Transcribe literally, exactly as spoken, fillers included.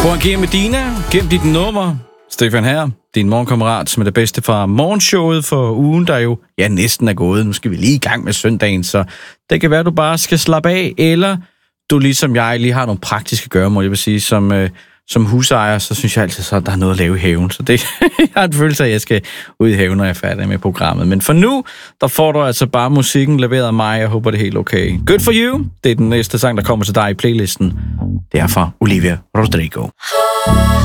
Joaquin Medina, gem dit nummer. Stefan her, din morgenkammerat, som er det bedste fra morgenshowet for ugen, der jo ja, næsten er gået. Nu skal vi lige i gang med søndagen, så det kan være, du bare skal slappe af, eller du ligesom jeg lige har nogle praktiske gøremål. Jeg vil sige, som, øh, som husejer, så synes jeg altid, at der er noget at lave i haven. Så det, jeg har en følelse af, at jeg skal ud i haven, når jeg er færdig med programmet. Men for nu, der får du altså bare musikken leveret af mig. Jeg håber, det er helt okay. Good for you. Det er den næste sang, der kommer til dig i playlisten. Det er fra Olivia Rodrigo.